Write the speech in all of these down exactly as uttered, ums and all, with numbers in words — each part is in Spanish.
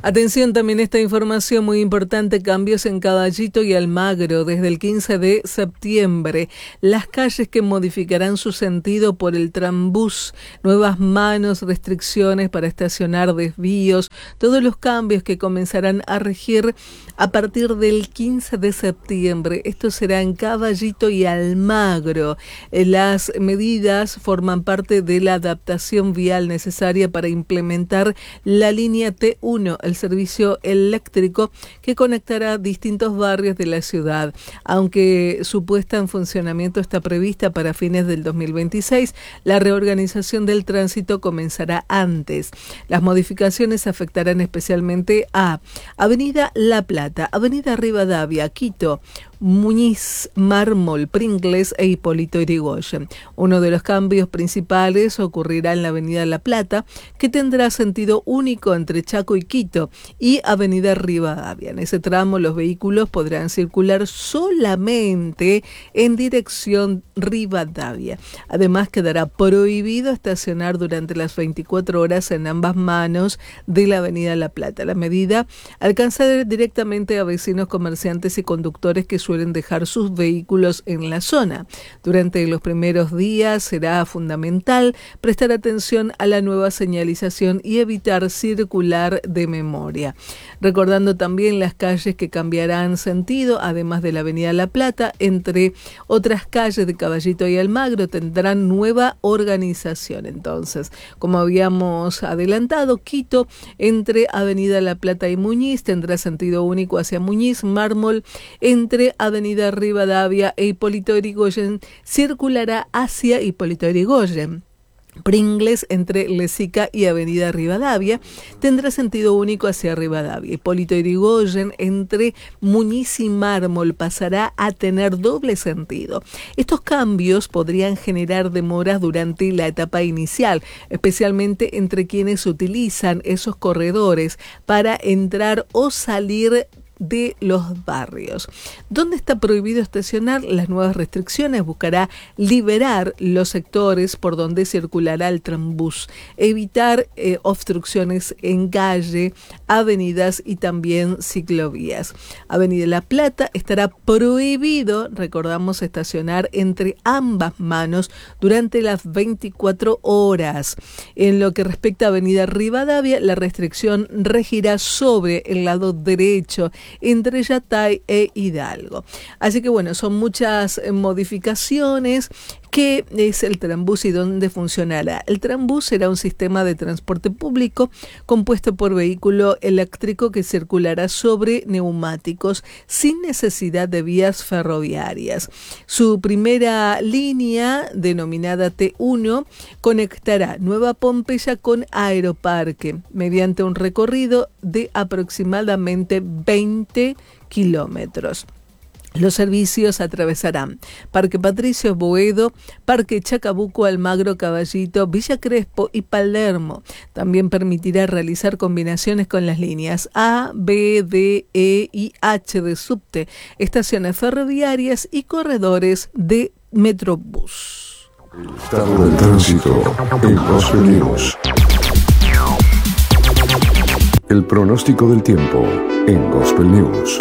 Atención también esta información muy importante, cambios en Caballito y Almagro desde el quince de septiembre. Las calles que modificarán su sentido por el trambús, nuevas manos, restricciones para estacionar, desvíos, todos los cambios que comenzarán a regir a partir del quince de septiembre. Esto será en Caballito y Almagro. Las medidas forman parte de la adaptación vial necesaria para implementar la línea T uno, el servicio eléctrico que conectará distintos barrios de la ciudad. Aunque su puesta en funcionamiento está prevista para fines del dos mil veintiséis, la reorganización del tránsito comenzará antes. Las modificaciones afectarán especialmente a Avenida La Plata, Avenida Rivadavia, Quito, Muñiz, Mármol, Pringles e Hipólito Yrigoyen. Uno de los cambios principales ocurrirá en la Avenida La Plata, que tendrá sentido único entre Chaco y Quito, y Avenida Rivadavia. En ese tramo los vehículos podrán circular solamente en dirección Rivadavia. Además, quedará prohibido estacionar durante las veinticuatro horas en ambas manos de la Avenida La Plata. La medida alcanzará directamente a vecinos, comerciantes y conductores que suelen dejar sus vehículos en la zona. Durante los primeros días será fundamental prestar atención a la nueva señalización y evitar circular de memoria. Recordando también las calles que cambiarán sentido, además de la Avenida La Plata, entre otras calles de Caballito y Almagro tendrán nueva organización. Entonces, como habíamos adelantado, Quito entre Avenida La Plata y Muñiz tendrá sentido único hacia Muñiz, Mármol entre Avenida Rivadavia e Hipólito Yrigoyen circulará hacia Hipólito Yrigoyen. Pringles entre Lezica y Avenida Rivadavia tendrá sentido único hacia Rivadavia. Hipólito Yrigoyen entre Muñiz y Mármol pasará a tener doble sentido. Estos cambios podrían generar demoras durante la etapa inicial, especialmente entre quienes utilizan esos corredores para entrar o salir de los barrios. ¿Dónde está prohibido estacionar? Las nuevas restricciones buscará liberar los sectores por donde circulará el trambús, evitar eh, obstrucciones en calle, avenidas y también ciclovías. Avenida La Plata estará prohibido, recordamos, estacionar entre ambas manos durante las veinticuatro horas. En lo que respecta a Avenida Rivadavia, la restricción regirá sobre el lado derecho entre Yatay e Hidalgo. Así que bueno, son muchas modificaciones. ¿Qué es el trambús y dónde funcionará? El trambús será un sistema de transporte público compuesto por vehículo eléctrico que circulará sobre neumáticos sin necesidad de vías ferroviarias. Su primera línea, denominada T uno, conectará Nueva Pompeya con Aeroparque mediante un recorrido de aproximadamente veinte kilómetros. Los servicios atravesarán Parque Patricio Boedo, Parque Chacabuco, Almagro, Caballito, Villa Crespo y Palermo. También permitirá realizar combinaciones con las líneas A, B, D, E y H de subte, estaciones ferroviarias y corredores de Metrobús. El estado del tránsito en Gospel News. El pronóstico del tiempo en Gospel News.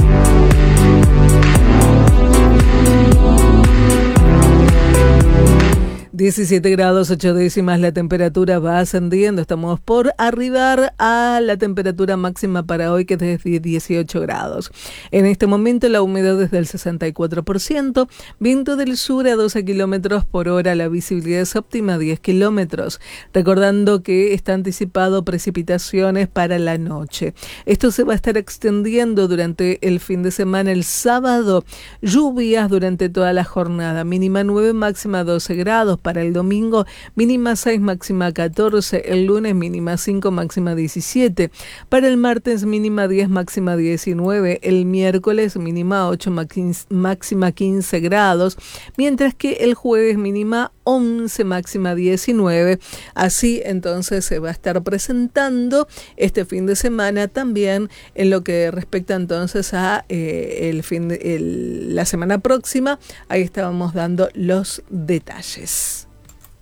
diecisiete grados ocho décimas, la temperatura va ascendiendo, estamos por arribar a la temperatura máxima para hoy, que es de dieciocho grados. En este momento la humedad es del sesenta y cuatro por ciento, viento del sur a doce kilómetros por hora, la visibilidad es óptima diez kilómetros. Recordando que está anticipado precipitaciones para la noche. Esto se va a estar extendiendo durante el fin de semana. El sábado, lluvias durante toda la jornada, mínima nueve, máxima doce grados. Para el domingo, mínima seis, máxima catorce. El lunes, mínima cinco, máxima diecisiete. Para el martes, mínima diez, máxima diecinueve. El miércoles, mínima ocho, máxima quince grados. Mientras que el jueves, mínima once, máxima diecinueve. Así entonces se va a estar presentando este fin de semana también en lo que respecta entonces a eh, el fin de, el, la semana próxima. Ahí estábamos dando los detalles.